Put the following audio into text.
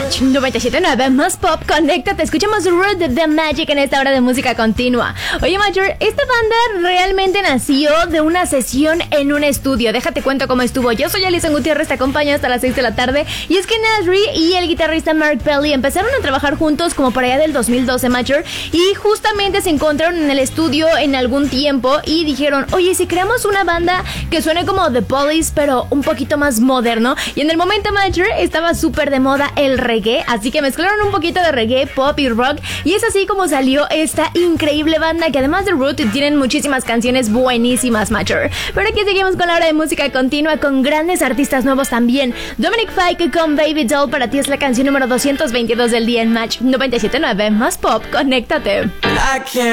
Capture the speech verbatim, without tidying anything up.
Match noventa y siete punto nueve, más pop, conéctate, escuchamos Root de The Magic en esta hora de música continua. Oye, Major, esta banda realmente nació de una sesión en un estudio. Déjate cuento cómo estuvo. Yo soy Alison Gutiérrez, te acompaño hasta las seis de la tarde. Y es que Nasri y el guitarrista Mark Pelly empezaron a trabajar juntos como por allá del dos mil doce, Major, y justamente se encontraron en el estudio en algún tiempo y dijeron, oye, si creamos una banda que suene como The Police, pero un poquito más moderno. Y en el momento, Major, estaba súper de moda el reggae, así que mezclaron un poquito de reggae, pop y rock, y es así como salió esta increíble banda que además de Root tienen muchísimas canciones buenísimas, Major. Pero aquí seguimos con la hora de música continua con grandes artistas nuevos también. Dominic Fike con Baby Doll para ti es la canción número doscientos veintidós del día en Match noventa y siete punto nueve, más pop, conéctate.